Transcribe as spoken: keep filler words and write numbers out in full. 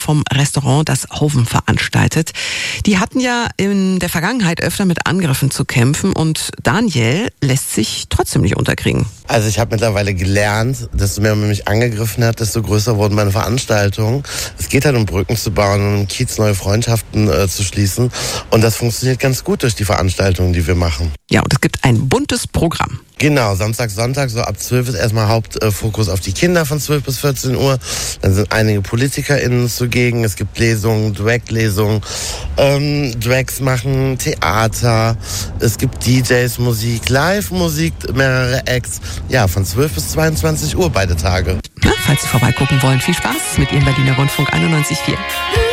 vom Restaurant Das Hoven veranstaltet. Die hatten ja in der Vergangenheit öfter mit Angriffen zu kämpfen und Daniel lässt sich trotzdem nicht unterkriegen. Also ich habe mittlerweile gelernt, desto mehr man mich angegriffen hat, desto größer wurden meine Veranstaltungen. Es geht halt um Brücken zu bauen und um Kiez neue Freundschaften äh, zu schließen. Und das funktioniert ganz gut durch die Veranstaltungen, die wir machen. Ja, und es gibt ein buntes Programm. Genau, Samstag, Sonntag, so ab zwölf ist erstmal Hauptfokus auf die Kinder von zwölf bis vierzehn Uhr. Dann sind einige PolitikerInnen zugegen. Es gibt Lesungen, Drag-Lesungen, ähm, Drags machen, Theater. Es gibt D Js, Musik, Live-Musik, mehrere Acts. Ja, von zwölf bis zweiundzwanzig Uhr beide Tage. Na, falls Sie vorbeigucken wollen, viel Spaß mit Ihrem Berliner Rundfunk einundneunzig Komma vier.